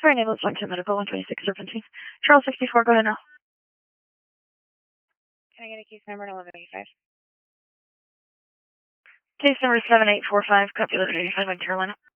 Sorry, Naval Junction Medical 126 Serpentine. Charles 64, go ahead now. Can I get a case number 1185? Case number 7845, copy 1185 on Carolina.